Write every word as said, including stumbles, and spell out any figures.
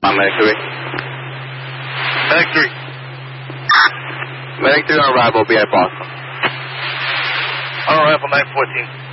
I'm Medic three. Medic three. Medic three on arrival, be at Boston. On arrival, nine fourteen.